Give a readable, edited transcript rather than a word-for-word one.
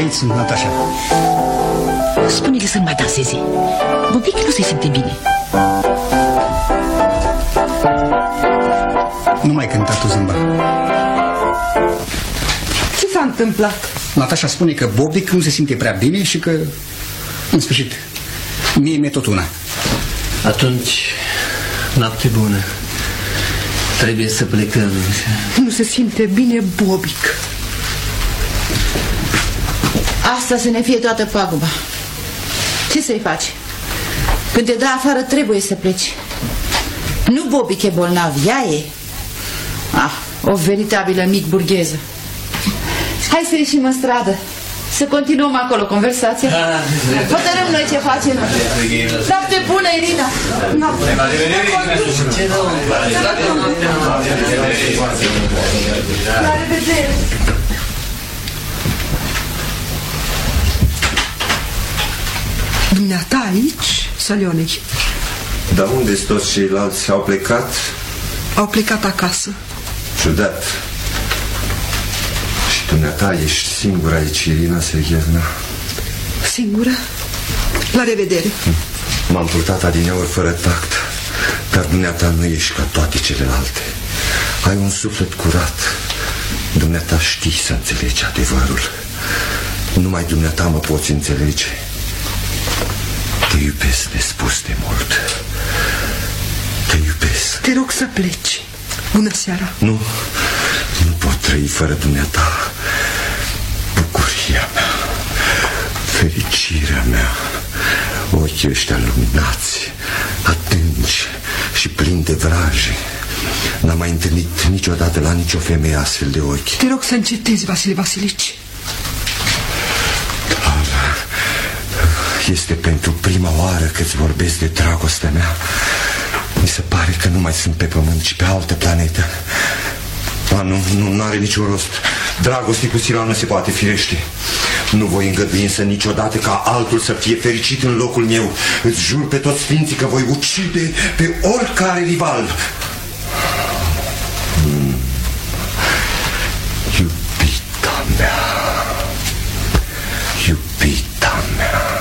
Aici sunt, Natasha. Spune-le să nu mai danseze. Bobic nu se simte bine. Nu mai cânta tu, Zâmba. Ce s-a întâmplat? Natasha spune că Bobic nu se simte prea bine și că, în sfârșit, mie mi-e tot una. Atunci, noapte bună. Trebuie să plecăm. Nu se simte bine Bobic. Asta să ne fie toată paguba. Ce să-i faci? Când te dă afară trebuie să pleci. Nu Bobic e bolnav, ea e. O veritabilă mic burgheză. Hai să ieșim în stradă. Să continuăm acolo conversația. Hotărâm noi ce facem. Noapte bună, Irina. Noapte. La revedere. Dumneata aici, Sălionei? Dar unde sunt toți ceilalți? Au plecat? Au plecat acasă. Ciudat. Și dumneata ești singura aici, Irina Serghevna? Singură? La revedere. M-am purtat adineori fără tact, dar dumneata nu ești ca toate celelalte. Ai un suflet curat. Dumneata știi să înțelegi adevărul. Numai dumneata mă poți înțelege. Te iubesc nespus de mult. Te iubesc. Te rog să pleci. Bună seara. Nu pot trăi fără dumneata. Bucuria mea, fericirea mea, ochii ăștia luminați, adânci și plini de vraje. N-am mai întâlnit niciodată la nicio femeie astfel de ochi. Te rog să încetezi, Vasile Vasilici. Este pentru prima oară că-ți vorbesc de dragostea mea. Mi se pare că nu mai sunt pe pământ, ci pe altă planetă. Nu are niciun rost. Dragoste cu Silană se poate, firește. Nu voi îngădui însă niciodată ca altul să fie fericit în locul meu. Îți jur pe toți sfinții că voi ucide pe oricare rival